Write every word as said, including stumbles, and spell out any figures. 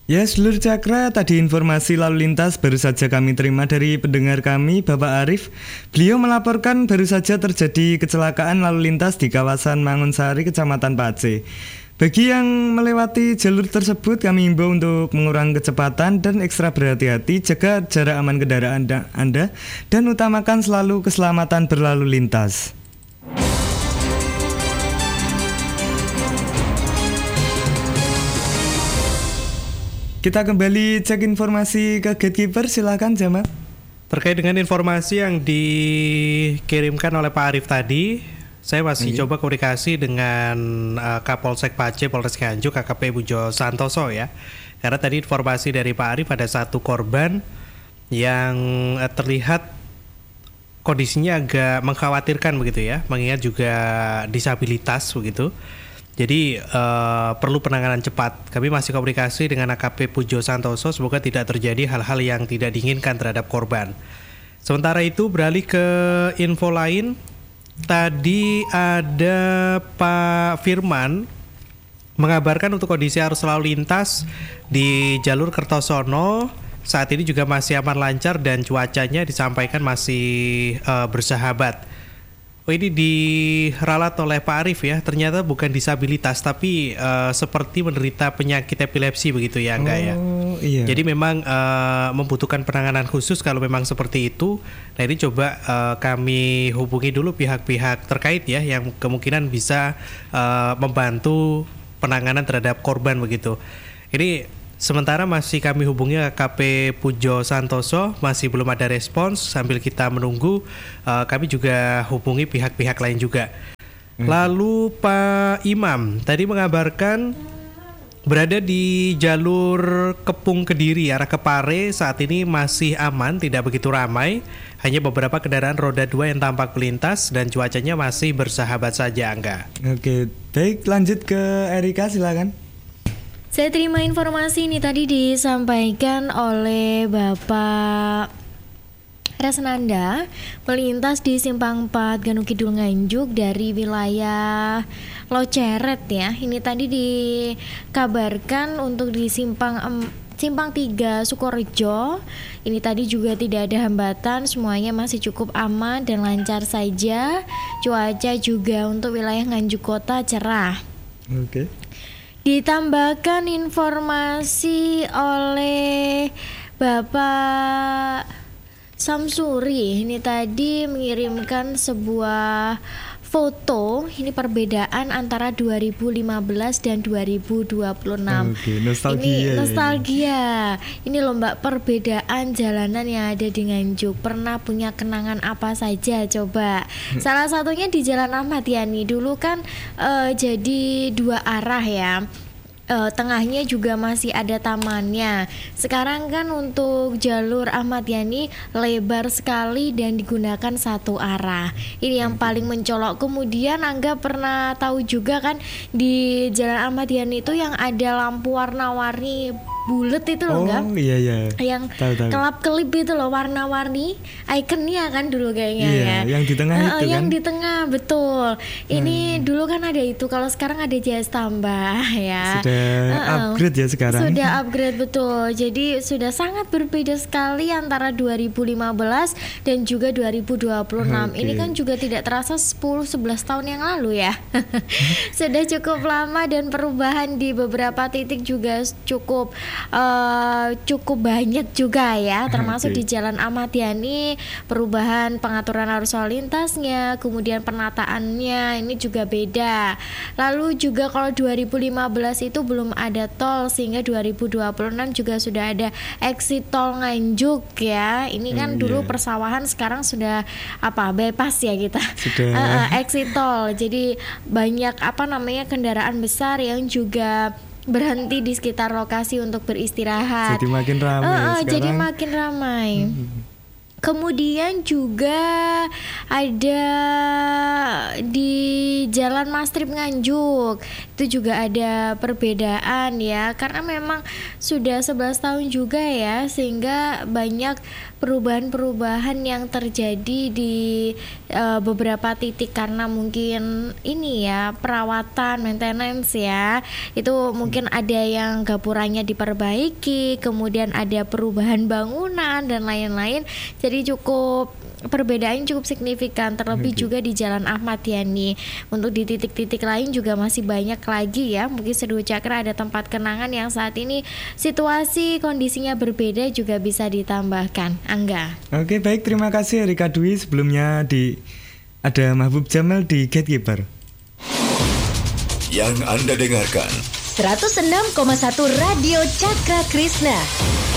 Ya, seluruh Cakra, tadi informasi lalu lintas baru saja kami terima dari pendengar kami, Bapak Arif. Beliau melaporkan baru saja terjadi kecelakaan lalu lintas di kawasan Mangunsari, Kecamatan Pace. Bagi yang melewati jalur tersebut, kami himbau untuk mengurangi kecepatan dan ekstra berhati-hati, jaga jarak aman kendaraan Anda, dan utamakan selalu keselamatan berlalu lintas. Kita kembali cek informasi ke Gatekeeper, silakan Jamal. Terkait dengan informasi yang dikirimkan oleh Pak Arif tadi, saya masih okay. coba komunikasi dengan uh, Kapolsek Pace, Polres Nganjuk, A K P Pujo Santoso ya. Karena tadi informasi dari Pak Arif ada satu korban yang uh, terlihat kondisinya agak mengkhawatirkan begitu ya, mengingat juga disabilitas begitu. Jadi uh, perlu penanganan cepat. Kami masih komunikasi dengan A K P Pujo Santoso, semoga tidak terjadi hal-hal yang tidak diinginkan terhadap korban. Sementara itu beralih ke info lain. Tadi ada Pak Firman mengabarkan untuk kondisi arus lalu lintas di jalur Kertosono saat ini juga masih aman lancar dan cuacanya disampaikan masih uh, bersahabat. Oh, ini diralat oleh Pak Arif ya, ternyata bukan disabilitas tapi uh, seperti menderita penyakit epilepsi begitu ya, enggak ya? Oh, iya. Jadi memang uh, membutuhkan penanganan khusus kalau memang seperti itu. Nah ini coba uh, kami hubungi dulu pihak-pihak terkait ya, yang kemungkinan bisa uh, membantu penanganan terhadap korban begitu. Ini sementara masih kami hubungi A K P Pujo Santoso, masih belum ada respons. Sambil kita menunggu, uh, kami juga hubungi pihak-pihak lain juga. Hmm. Lalu Pak Imam tadi mengabarkan berada di jalur Kepung Kediri arah ke Pare saat ini masih aman, tidak begitu ramai. Hanya beberapa kendaraan roda dua yang tampak melintas dan cuacanya masih bersahabat saja, Angga. Oke, baik, lanjut ke Erika, silakan. Saya terima informasi ini tadi disampaikan oleh Bapak Resnanda melintas di Simpang empat Ganu Kidul Nganjuk dari wilayah Loceret ya. Ini tadi dikabarkan untuk di Simpang em, Simpang tiga Sukorejo. Ini tadi juga tidak ada hambatan, semuanya masih cukup aman dan lancar saja. Cuaca juga untuk wilayah Nganjuk Kota cerah. Oke. Okay. Ditambahkan informasi oleh Bapak Samsuri, ini tadi mengirimkan sebuah foto, ini perbedaan antara dua ribu lima belas dan dua ribu dua puluh enam. Oke, nostalgia. Ini nostalgia. Ini loh Mbak, perbedaan jalanan yang ada di Nganjuk. Pernah punya kenangan apa saja coba? Salah satunya di Jalan Ahmad Yani. Dulu kan uh, jadi dua arah ya. Uh, tengahnya juga masih ada tamannya. Sekarang kan untuk jalur Ahmad Yani lebar sekali dan digunakan satu arah. Ini yang paling mencolok. Kemudian Angga pernah tahu juga kan di Jalan Ahmad Yani itu yang ada lampu warna-warni bulet itu loh, enggak? Oh iya iya. Yang tahu, tahu. kelap-kelip itu loh, warna-warni, ikonnya kan dulu kayaknya iya, ya. Yang di tengah uh, itu yang kan? di tengah, betul. Ini hmm. dulu kan ada itu, kalau sekarang ada J S tambah ya. Sudah uh, upgrade ya sekarang. Sudah upgrade, betul. Jadi sudah sangat berbeda sekali antara dua ribu lima belas dan juga dua ribu dua puluh enam. Okay. Ini kan juga tidak terasa sepuluh sebelas tahun yang lalu ya. Sudah cukup lama dan perubahan di beberapa titik juga cukup Uh, cukup banyak juga ya, termasuk okay. di Jalan Ahmad Yani perubahan pengaturan arus lalu lintasnya, kemudian penataannya ini juga beda. Lalu juga kalau dua ribu lima belas itu belum ada tol, sehingga dua ribu dua puluh enam juga sudah ada exit tol Nganjuk ya. Ini kan hmm, dulu yeah. persawahan, sekarang sudah apa bypass ya kita. Sudah uh, uh, exit tol. Jadi banyak apa namanya kendaraan besar yang juga berhenti di sekitar lokasi untuk beristirahat. Jadi makin ramai uh, uh, sekarang. Jadi makin ramai. Hmm. Kemudian juga ada di Jalan Mastrip Nganjuk, itu juga ada perbedaan ya, karena memang sudah sebelas tahun juga ya, sehingga banyak perubahan-perubahan yang terjadi di uh, beberapa titik karena mungkin ini ya perawatan, maintenance ya, itu mungkin ada yang gapuranya diperbaiki, kemudian ada perubahan bangunan dan lain-lain. Jadi cukup perbedaannya cukup signifikan, terlebih okay. juga di Jalan Ahmad Yani. Untuk di titik-titik lain juga masih banyak lagi ya. Mungkin Seduh Cakra ada tempat kenangan yang saat ini situasi kondisinya berbeda juga bisa ditambahkan. Angga. Oke, baik, terima kasih Rika Dwi. Sebelumnya di ada Mahbub Jamal di Gatekeeper. Yang Anda dengarkan seratus enam koma satu Radio Cakra Krishna.